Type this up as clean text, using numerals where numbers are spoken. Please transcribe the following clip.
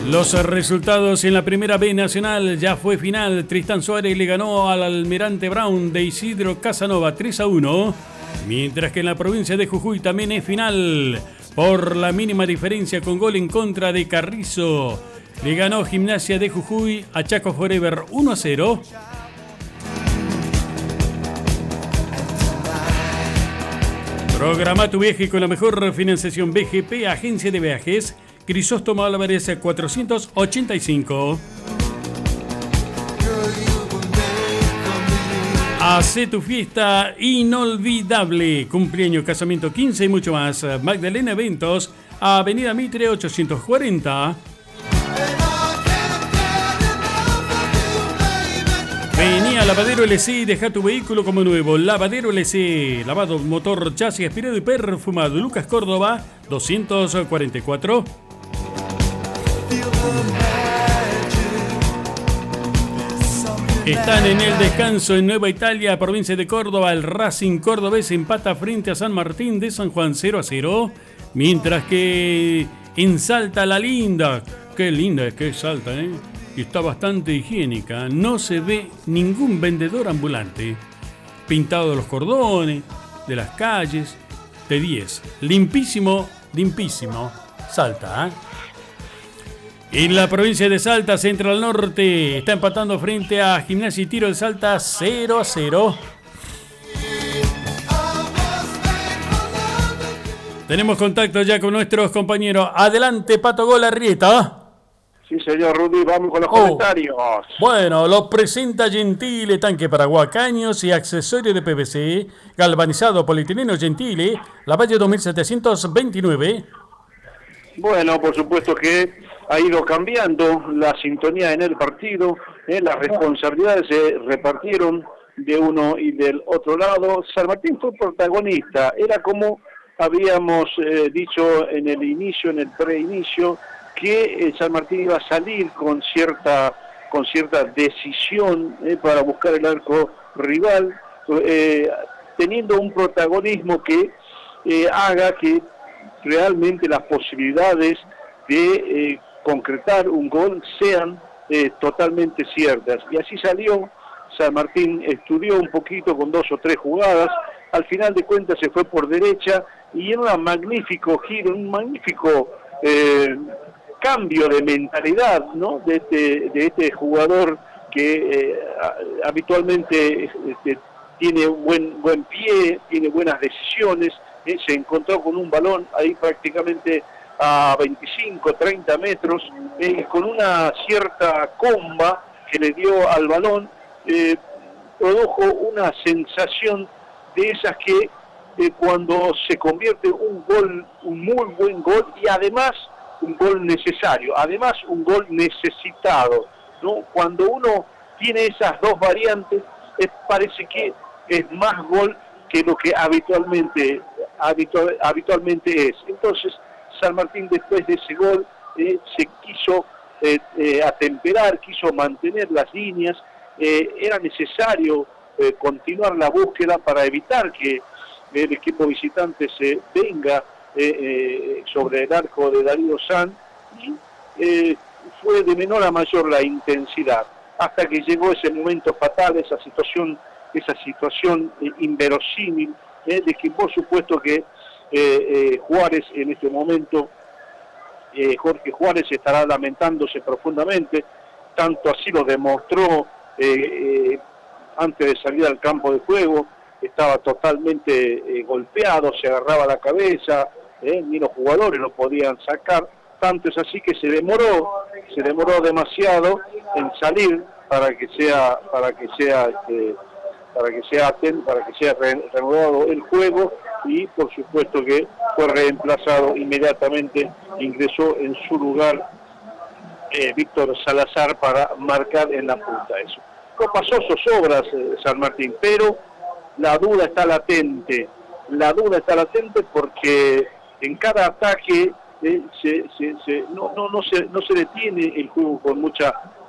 Los resultados en la Primera B Nacional ya fue final. Tristán Suárez le ganó al Almirante Brown de Isidro Casanova 3-1. Mientras que en la provincia de Jujuy también es final. Por la mínima diferencia con gol en contra de Carrizo. Le ganó Gimnasia de Jujuy a Chaco Forever 1-0. Programa tu viaje con la mejor financiación BGP, Agencia de Viajes. Crisóstomo Álvarez 485. Hacé tu fiesta inolvidable. Cumpleaños, casamiento, 15 y mucho más. Magdalena Eventos, Avenida Mitre 840. Vení a Lavadero LC y deja tu vehículo como nuevo. Lavadero LC, lavado, motor, chasis, aspirado y perfumado. Lucas Córdoba, 244. Están en el descanso en Nueva Italia, provincia de Córdoba. El Racing cordobés empata frente a San Martín de San Juan 0-0. Mientras que en Salta la linda, qué linda es que es Salta, y está bastante higiénica. No se ve ningún vendedor ambulante. Pintado los cordones de las calles, de 10. Limpísimo, limpísimo. Salta, En la provincia de Salta, Central Norte, está empatando frente a Gimnasia y Tiro de Salta 0-0. Tenemos contacto ya con nuestros compañeros. Adelante, Pato Golarrieta. Sí, señor Rudy, vamos con los comentarios. Bueno, los presenta Gentile, tanque para guacaños y accesorios de PVC, galvanizado polietileno Gentile, La Valle 2729. Bueno, por supuesto que ha ido cambiando la sintonía en el partido, las responsabilidades se repartieron de uno y del otro lado. San Martín fue protagonista, era como habíamos dicho en el inicio, en el preinicio, que San Martín iba a salir con cierta decisión para buscar el arco rival, teniendo un protagonismo que haga que realmente las posibilidades de concretar un gol sean totalmente ciertas. Y así salió. San Martín estudió un poquito con 2 o 3 jugadas, al final de cuentas se fue por derecha y en un magnífico giro, un magnífico cambio de mentalidad, ¿no? de este jugador que habitualmente tiene un buen pie, tiene buenas decisiones, se encontró con un balón ahí prácticamente a 25, 30 metros, con una cierta comba que le dio al balón, produjo una sensación de esas que cuando se convierte un gol, un muy buen gol, y además un gol necesario, además un gol necesitado, ¿no? Cuando uno tiene esas dos variantes, parece que es más gol que lo que habitualmente es. Entonces, San Martín después de ese gol se quiso atemperar, quiso mantener las líneas, era necesario continuar la búsqueda para evitar que el equipo visitante se venga sobre el arco de Darío Sanz, y fue de menor a mayor la intensidad, hasta que llegó ese momento fatal, esa situación inverosímil, de que por supuesto que Juárez en este momento, Jorge Juárez estará lamentándose profundamente, tanto así lo demostró antes de salir al campo de juego, estaba totalmente golpeado, se agarraba la cabeza, ni los jugadores lo podían sacar, tanto es así que se demoró demasiado en salir para que sea reanudado el juego, y por supuesto que fue reemplazado inmediatamente, ingresó en su lugar Víctor Salazar para marcar en la punta. Eso no pasó zozobras San Martín, pero la duda está latente porque en cada ataque no se detiene el juego con mucha